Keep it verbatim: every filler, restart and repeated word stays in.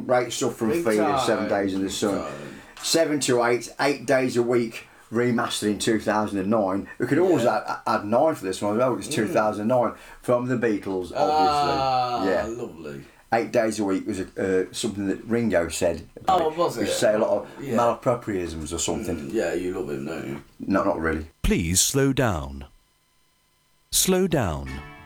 great stuff from Big Feeder, time. Seven Days in the Big Sun. time. Seven to eight, eight days a week, remastered in two thousand nine. We could always Yeah. add, add nine for this one as well. It's two thousand nine from the Beatles, obviously. Ah, yeah, lovely. Eight days a week was uh, something that Ringo said. Oh, was it? He say a lot of Yeah. malapropriisms or something. Mm, yeah, you love him, don't you? No, not really. Please slow down. Slow down.